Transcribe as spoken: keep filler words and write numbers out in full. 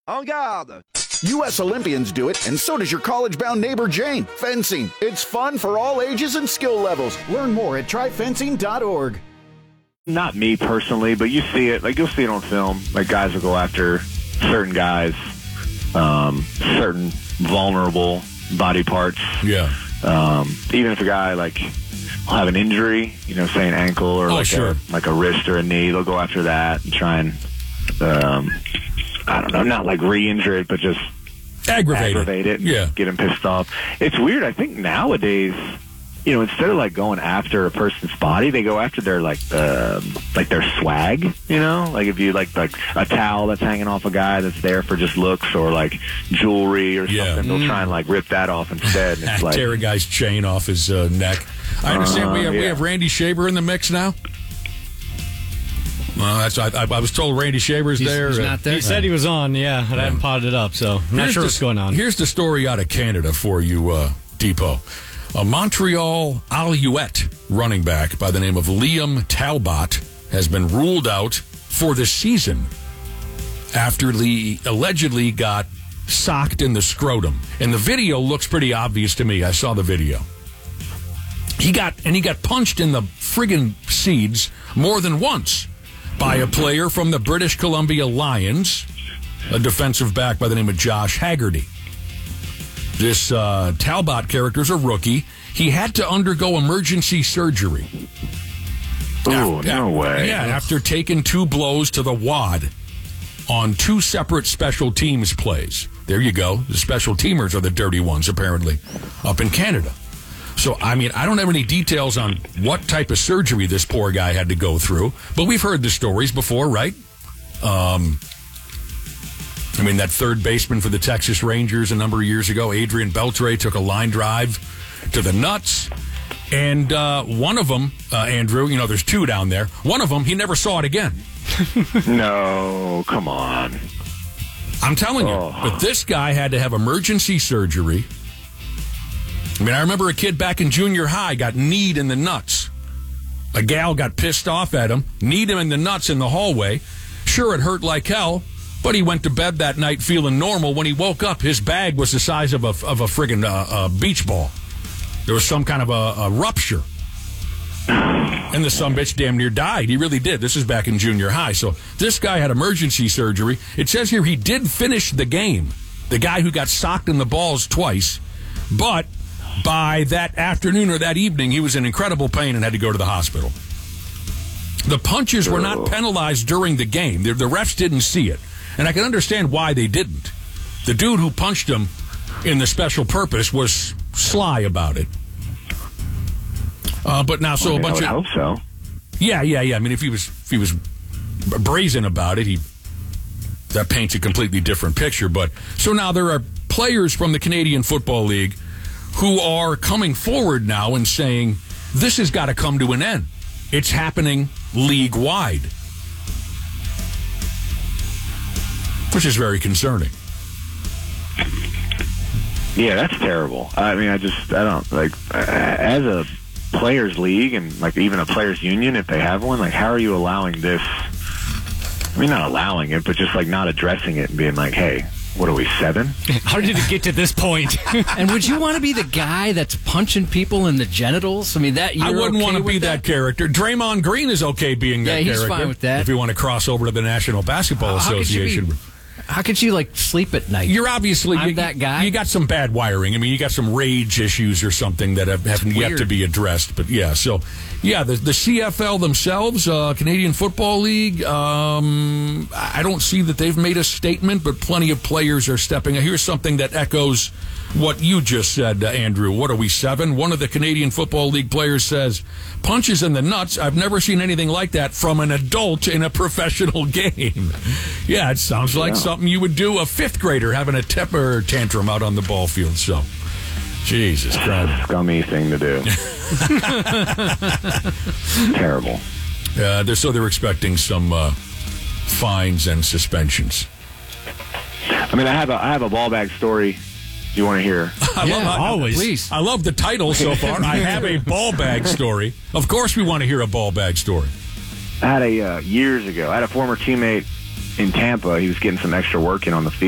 En garde! U S Olympians do it, and so does your college-bound neighbor Jane. Fencing. It's fun for all ages and skill levels. Learn more at try fencing dot org. Not me personally, but you see it. Like, you'll see it on film. Like, guys will go after certain guys, um, certain vulnerable body parts. Yeah. Um, even if a guy, like, will have an injury, you know, say an ankle or oh, like, sure. a, like a wrist or a knee, they'll go after that and try and, um, I don't know, not like re-injure it, but just aggravate, aggravate it. it. Yeah. Get him pissed off. It's weird. I think nowadays, you know, instead of like going after a person's body, they go after their like uh, like their swag. You know, like if you like like a towel that's hanging off a guy that's there for just looks, or like jewelry or yeah. something, they'll mm. try and like rip that off instead. And it's like, tear a guy's chain off his uh, neck. I understand uh, we have yeah. we have Randy Shaver in the mix now. Well, that's I, I was told Randy Shaver's he's, there. He's not there. He said he was on, yeah, but yeah. I haven't potted it up, so I'm not here's sure the, what's going on. Here's the story out of Canada for you, uh, Depot. A Montreal Alouette running back by the name of Liam Talbot has been ruled out for the season after he allegedly got socked in the scrotum. And the video looks pretty obvious to me. I saw the video. He got and he got punched in the friggin' seeds more than once by a player from the British Columbia Lions, a defensive back by the name of Josh Haggerty. This uh, Talbot character's a rookie. He had to undergo emergency surgery. Oh, no way. Yeah, after taking two blows to the wad on two separate special teams plays. There you go. The special teamers are the dirty ones, apparently, up in Canada. So, I mean, I don't have any details on what type of surgery this poor guy had to go through, but we've heard the stories before, right? Um, I mean, that third baseman for the Texas Rangers a number of years ago, Adrian Beltre, took a line drive to the nuts, and uh, one of them, uh, Andrew, you know, there's two down there, one of them, he never saw it again. No, come on. I'm telling you, oh. but this guy had to have emergency surgery. I mean, I remember a kid back in junior high got kneed in the nuts. A gal got pissed off at him, kneed him in the nuts in the hallway. Sure, it hurt like hell, but he went to bed that night feeling normal. When he woke up, his bag was the size of a, of a friggin' uh, uh, beach ball. There was some kind of a, a rupture. And the sumbitch damn near died. He really did. This is back in junior high. So this guy had emergency surgery. It says here he did finish the game. The guy who got socked in the balls twice. But by that afternoon or that evening, he was in incredible pain and had to go to the hospital. The punches were not penalized during the game. The, the refs didn't see it. And I can understand why they didn't. The dude who punched him in the special purpose was sly about it. Uh, but now, so well, a bunch I would of... hope so. Yeah, yeah, yeah. I mean, if he was if he was brazen about it, he that paints a completely different picture. But so now there are players from the Canadian Football League who are coming forward now and saying, this has got to come to an end. It's happening league-wide. Which is very concerning. Yeah, that's terrible. I mean, I just, I don't, like, as a players' league and, like, even a players' union, if they have one, like, how are you allowing this? I mean, not allowing it, but just, like, not addressing it and being like, hey, what are we, seven? How did it get to this point? And would you want to be the guy that's punching people in the genitals? I mean, that you're I wouldn't okay want to be that? that character. Draymond Green is okay being yeah, that he's character. fine with that. If you want to cross over to the National Basketball How could you be- Association. How could you, like, sleep at night? You're obviously I'm you, that guy. You got some bad wiring. I mean, you got some rage issues or something that have, haven't yet weird. to be addressed. But yeah, so yeah, the the C F L themselves, uh, Canadian Football League. Um, I don't see that they've made a statement, but plenty of players are stepping. Here's something that echoes what you just said, uh, Andrew. What are we, seven? One of the Canadian Football League players says, "Punches in the nuts. I've never seen anything like that from an adult in a professional game." Yeah, it sounds like Yeah. something you would do a fifth grader having a temper tantrum out on the ball field. So, Jesus Christ. Scummy thing to do. Terrible. Uh, they're, so they're expecting some uh, fines and suspensions. I mean, I have a I have a ball bag story. You want to hear? I Yeah, love, I- always. Please. I love the title so far. I have a ball bag story. Of course, we want to hear a ball bag story. I had a uh, years ago. I had a former teammate in Tampa. He was getting some extra work in on the field.